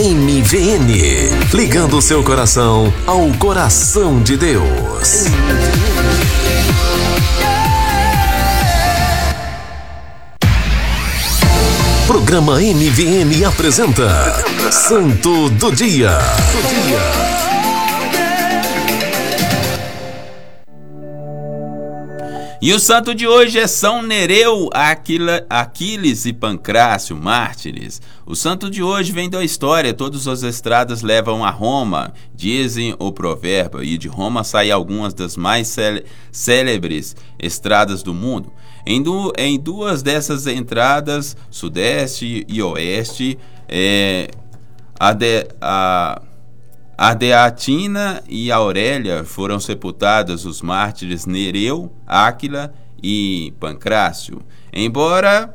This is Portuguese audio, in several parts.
MVN, ligando seu coração ao coração de Deus. Programa MVN apresenta Santo do Dia. E o santo de hoje é São Nereu, Aquiles e Pancrácio, mártires. O santo de hoje vem da história: todas as estradas levam a Roma, dizem o provérbio, e de Roma saem algumas das mais célebres estradas do mundo. Em duas dessas entradas, sudeste e oeste, a Deatina e a Aurélia foram sepultados os mártires Nereu, Áquila e Pancrácio. Embora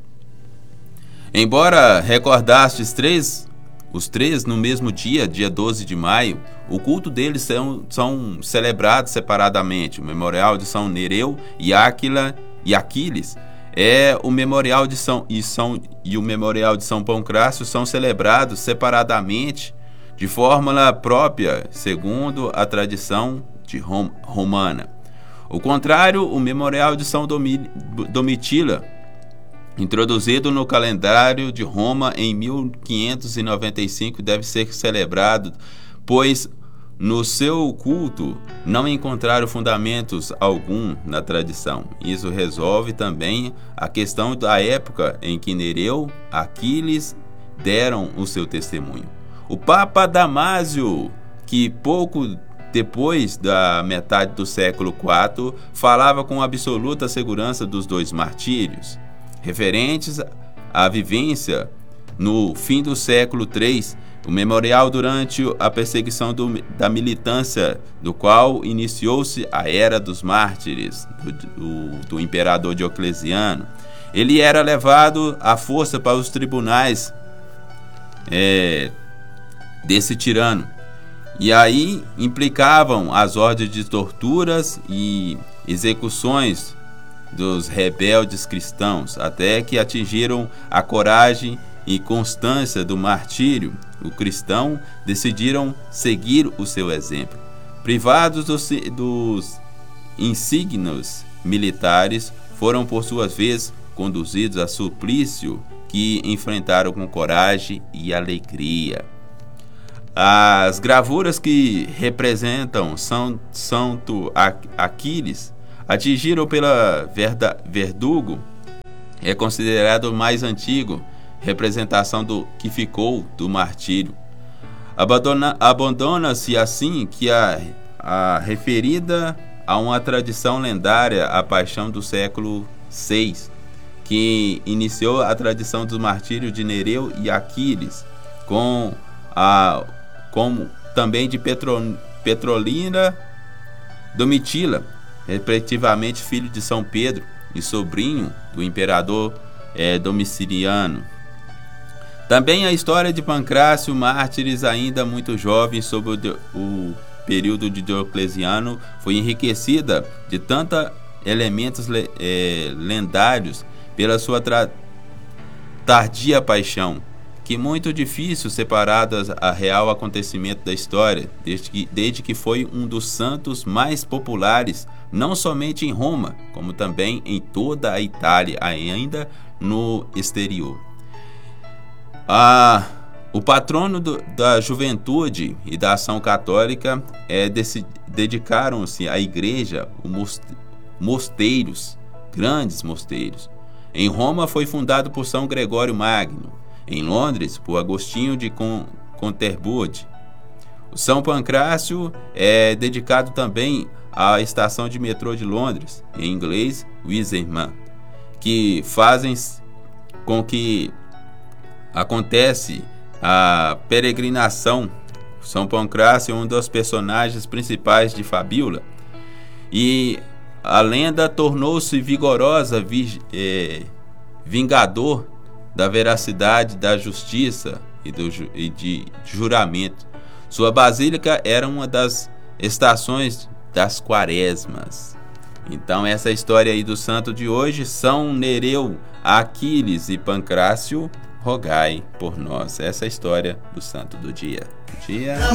recordastes os três no mesmo dia 12 de maio, o culto deles são celebrados separadamente. O memorial de São Nereu e Áquila e Aquiles o memorial de o memorial de São Pancrácio são celebrados separadamente de fórmula própria, segundo a tradição romana. Ao contrário, o memorial de São Domitila, introduzido no calendário de Roma em 1595, deve ser celebrado, pois no seu culto não encontraram fundamentos algum na tradição. Isso resolve também a questão da época em que Nereu, Aquiles deram o seu testemunho. O Papa Damásio, que pouco depois da metade do século IV, falava com absoluta segurança dos dois martírios, referentes à vivência no fim do século III, o memorial durante a perseguição da militância, do qual iniciou-se a Era dos Mártires, do imperador Diocleciano. Ele era levado à força para os tribunais desse tirano, e aí implicavam as ordens de torturas e execuções dos rebeldes cristãos, até que atingiram a coragem e constância do martírio. O cristão decidiram seguir o seu exemplo. Privados dos insígnios militares, foram por sua vez conduzidos a suplício, que enfrentaram com coragem e alegria. As gravuras que representam Santo Aquiles, atingiram pela Verdugo, é considerado o mais antigo representação do que ficou do martírio. Abandona-se assim que a referida a uma tradição lendária, a paixão do século VI, que iniciou a tradição do martírio de Nereu e Aquiles, como também de Petrolina, Domitila, respectivamente filho de São Pedro e sobrinho do imperador Domiciano. Também a história de Pancrácio, mártires ainda muito jovens sob o período de Diocleciano, foi enriquecida de tantos elementos lendários pela sua tardia paixão, que muito difícil separadas a real acontecimento da história, desde que foi um dos santos mais populares, não somente em Roma, como também em toda a Itália, ainda no exterior. O patrono da juventude e da ação católica dedicaram-se à igreja, mosteiros, grandes mosteiros. Em Roma foi fundado por São Gregório Magno, em Londres por Agostinho de Canterbury. O São Pancrácio é dedicado também à estação de metrô de Londres, em inglês Wiseman, que fazem com que acontece a peregrinação. São Pancrácio é um dos personagens principais de fabíola, e a lenda tornou-se vigorosa, vingador da veracidade, da justiça e de juramento. Sua basílica era uma das estações das quaresmas. Então essa história aí do santo de hoje, São Nereu, Aquiles e Pancrácio, rogai por nós. Essa é a história do santo do dia.